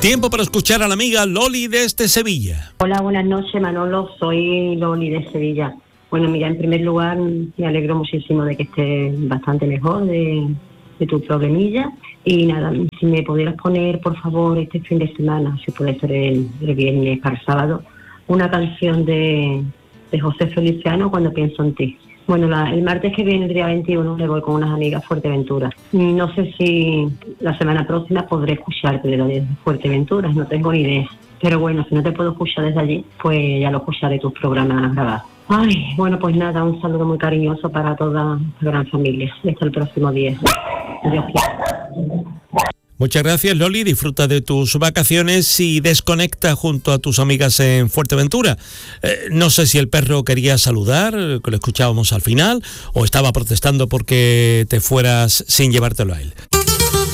Tiempo para escuchar a la amiga Loli desde Sevilla. Hola, buenas noches, Manolo. Soy Loli de Sevilla. Bueno, mira, en primer lugar, me alegro muchísimo de que estés bastante mejor de tu problemilla. Y nada, si me pudieras poner, por favor, este fin de semana, si puede ser el viernes para el sábado, una canción de José Feliciano, Cuando pienso en ti. Bueno, el martes que viene, el día 21, le voy con unas amigas a Fuerteventura. No sé si la semana próxima podré escucharte desde Fuerteventura, no tengo ni idea. Pero bueno, si no te puedo escuchar desde allí, pues ya lo escucharé tus programas grabados. Ay, bueno, pues nada, un saludo muy cariñoso para toda la gran familia. Hasta el próximo día. Dios quiera. Muchas gracias, Loli. Disfruta de tus vacaciones y desconecta junto a tus amigas en Fuerteventura. No sé si el perro quería saludar, que lo escuchábamos al final, o estaba protestando porque te fueras sin llevártelo a él.